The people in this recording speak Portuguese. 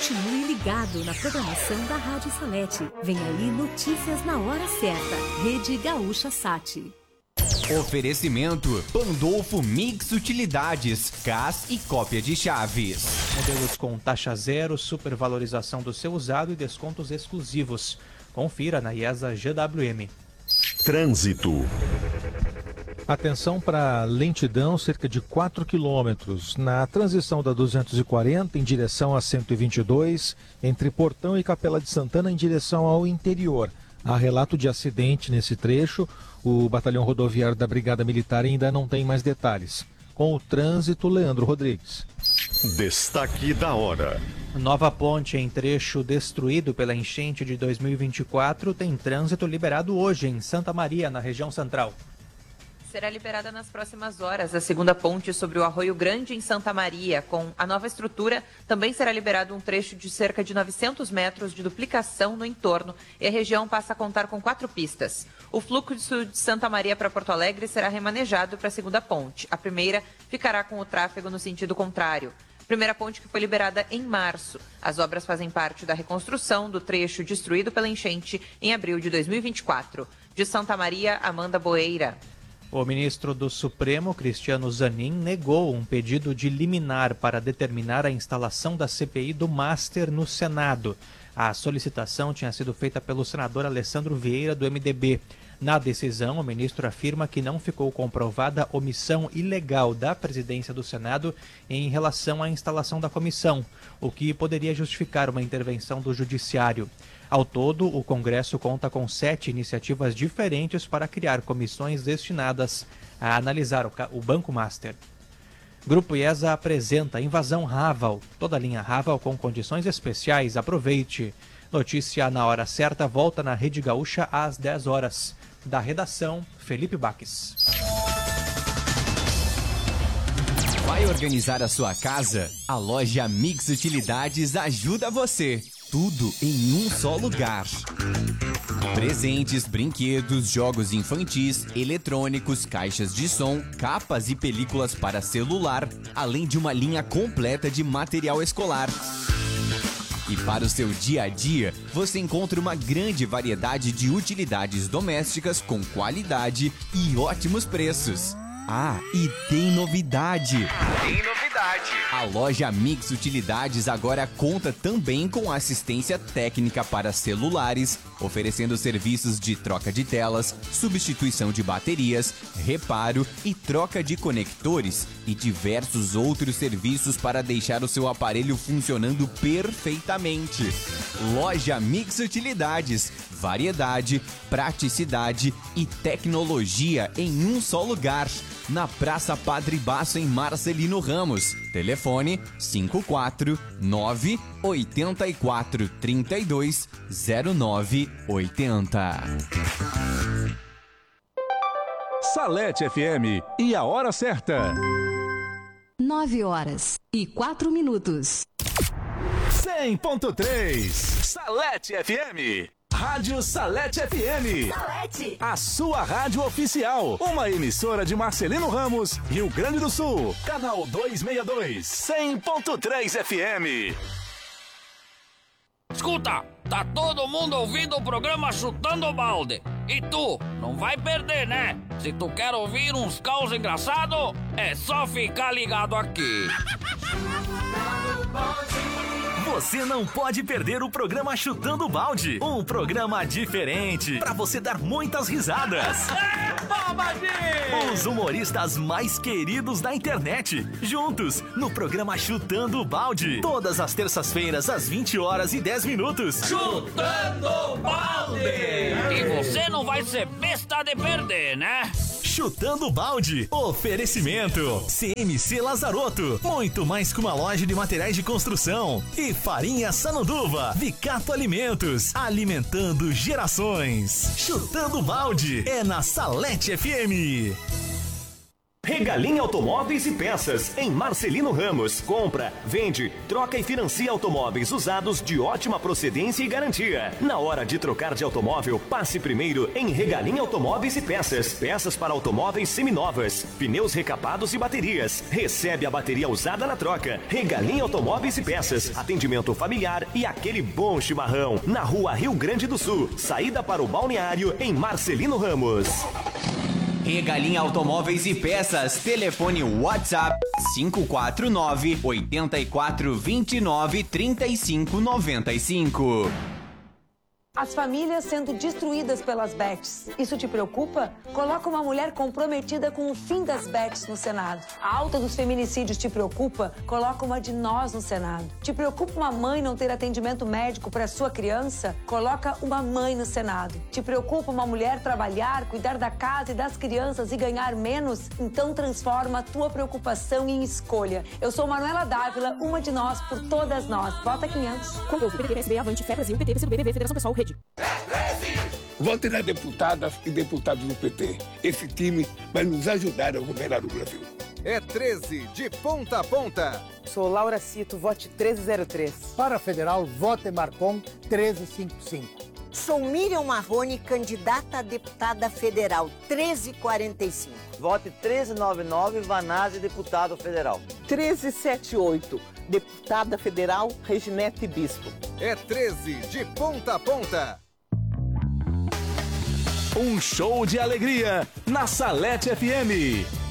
Continue ligado na programação da Rádio Salete. Vem aí notícias na hora certa. Rede Gaúcha Sat. Oferecimento Pandolfo Mix Utilidades, gás e cópia de chaves. Modelos com taxa zero, supervalorização do seu usado e descontos exclusivos. Confira na IESA GWM. Trânsito. Atenção para lentidão, cerca de 4 quilômetros, na transição da 240 em direção a 122, entre Portão e Capela de Santana em direção ao interior. Há relato de acidente nesse trecho. O batalhão rodoviário da Brigada Militar ainda não tem mais detalhes. Com o trânsito, Leandro Rodrigues. Destaque da hora. Nova ponte em trecho destruído pela enchente de 2024 tem trânsito liberado hoje em Santa Maria, na região central. Será liberada nas próximas horas a segunda ponte sobre o Arroio Grande em Santa Maria. Com a nova estrutura, também será liberado um trecho de cerca de 900 metros de duplicação no entorno e a região passa a contar com 4 pistas. O fluxo de Santa Maria para Porto Alegre será remanejado para a segunda ponte. A primeira ficará com o tráfego no sentido contrário. Primeira ponte que foi liberada em março. As obras fazem parte da reconstrução do trecho destruído pela enchente em abril de 2024. De Santa Maria, Amanda Boeira. O ministro do Supremo, Cristiano Zanin, negou um pedido de liminar para determinar a instalação da CPI do Master no Senado. A solicitação tinha sido feita pelo senador Alessandro Vieira, do MDB. Na decisão, o ministro afirma que não ficou comprovada omissão ilegal da presidência do Senado em relação à instalação da comissão, o que poderia justificar uma intervenção do Judiciário. Ao todo, o Congresso conta com 7 iniciativas diferentes para criar comissões destinadas a analisar o Banco Master. Grupo IESA apresenta Invasão Raval. Toda a linha Raval com condições especiais. Aproveite. Notícia na hora certa volta na Rede Gaúcha às 10 horas. Da redação, Felipe Baques. Vai organizar a sua casa? A loja Mix Utilidades ajuda você. Tudo em um só lugar. Presentes, brinquedos, jogos infantis, eletrônicos, caixas de som, capas e películas para celular, além de uma linha completa de material escolar. E para o seu dia a dia, você encontra uma grande variedade de utilidades domésticas com qualidade e ótimos preços. Ah, e tem novidade! A loja Mix Utilidades agora conta também com assistência técnica para celulares, oferecendo serviços de troca de telas, substituição de baterias, reparo e troca de conectores e diversos outros serviços para deixar o seu aparelho funcionando perfeitamente. Loja Mix Utilidades, variedade, praticidade e tecnologia em um só lugar. Na Praça Padre Basso, em Marcelino Ramos. Telefone 549-8432-0980. Salete FM e a hora certa. 9h04. 100.3 Salete FM. Rádio Salete FM. Salete. A sua rádio oficial. Uma emissora de Marcelino Ramos, Rio Grande do Sul. Canal 262. 100.3 FM. Escuta, tá todo mundo ouvindo o programa Chutando o Balde. E tu, não vai perder, né? Se tu quer ouvir uns caos engraçados, é só ficar ligado aqui. Você não pode perder o programa Chutando o Balde. Um programa diferente para você dar muitas risadas. Os humoristas mais queridos da internet, juntos no programa Chutando o Balde. Todas as terças-feiras, às 20h10. Chutando o Balde! E você não vai ser besta de perder, né? Chutando o Balde. Oferecimento CMC Lazarotto. Muito mais que uma loja de materiais de construção. E Farinha Sananduva. Vicato Alimentos. Alimentando gerações. Chutando o Balde. É na Salete FM. Regalim Automóveis e Peças, em Marcelino Ramos. Compra, vende, troca e financia automóveis usados de ótima procedência e garantia. Na hora de trocar de automóvel, passe primeiro em Regalim Automóveis e Peças. Peças para automóveis seminovas, pneus recapados e baterias. Recebe a bateria usada na troca. Regalim Automóveis e Peças. Atendimento familiar e aquele bom chimarrão. Na rua Rio Grande do Sul. Saída para o balneário em Marcelino Ramos. Regalim Automóveis e Peças, telefone WhatsApp 549-8429-3595. As famílias sendo destruídas pelas bets. Isso te preocupa? Coloca uma mulher comprometida com o fim das bets no Senado. A alta dos feminicídios te preocupa? Coloca uma de nós no Senado. Te preocupa uma mãe não ter atendimento médico para sua criança? Coloca uma mãe no Senado. Te preocupa uma mulher trabalhar, cuidar da casa e das crianças e ganhar menos? Então transforma a tua preocupação em escolha. Eu sou Manuela Dávila, uma de nós por todas nós. Vota 500. Concurso PT, PSB, Avante, Fé Brasil, PT, PCdoB, BB, Federação Pessoal, Rede. Vote nas deputadas e deputados do PT. Esse time vai nos ajudar a governar o Brasil. É 13 de ponta a ponta. Sou Laura Cito, vote 1303. Para federal, vote Marcon 1355. Sou Miriam Marrone, candidata a deputada federal 1345. Vote 1399, Vanazzi, deputado federal. 1378, deputada federal Reginete Bispo. É 13 de ponta a ponta. Um show de alegria na Salete FM.